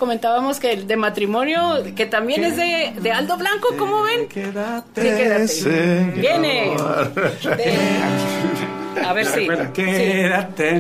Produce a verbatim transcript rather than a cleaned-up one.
comentábamos que el de matrimonio, que también es de, de Aldo Blanco, ¿cómo ven? Quédate, Sí, quédate. señor. Viene. De- a ver si. Quédate.